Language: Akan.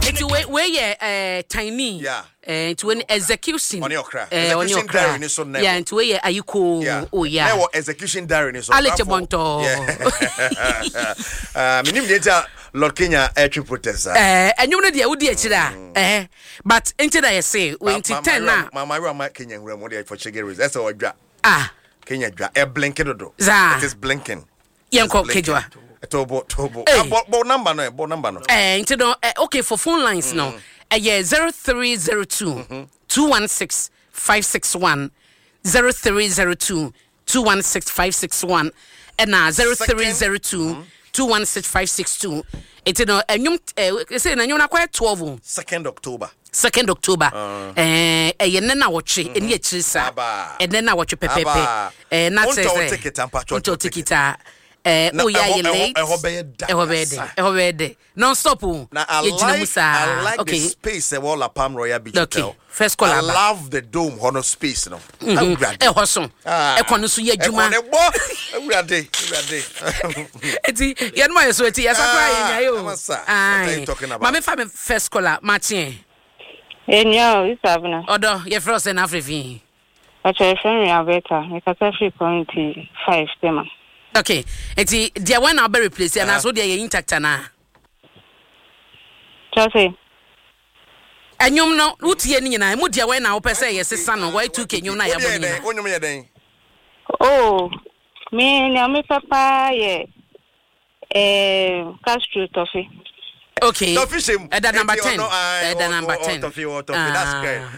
It we tiny. Yeah. To an execution. On your craft. Execution diary ni so never. Yeah, to we ayuko. Oh yeah. Never execution diary ni so. Aleche bonto. Minim data Lord Kenya air protester. And you know the udi achira. But into that I say we into 10 now. My Kenyan remedy for Chigeri. That's all dra. Kenya dra. A blinking do. It is blinking. Yanko Kejwa. Tobo. Bo number no. Into okay for phone lines now. 0302 216 561 0302 216 561 and 0302 216 562. It's no say na nyuna kwa 12 2nd October. 2nd October. Yenna watch eni achirisa. And then na watch pepepe. Na say ticket and patch ticket. Oh yeah, you late. Non stop. I like the space of all Palm Royal Beach. Okay. First call. I love the dome honor space now. Hoson. Ekonusu ye juma. Every Eti yan mo so eti asakra yen what are you talking about? Mama fa me first caller Martin. Enyo isabna. Odo ye frost en Afrifi. Acha friend Alberta. Me kasa free point 5 tema. Okay. Eti dia one na be replace and so dia ye intact na. Just Enyum no utie ni nyina mu dia we na wo pese ye sesa no why 2k nyum na ya bo nyina. Onyum ye den. Oh, me na me papa ye Castro Toffee. Okay. Toffee shame. At number 10. At number 10. Toffee, that's great.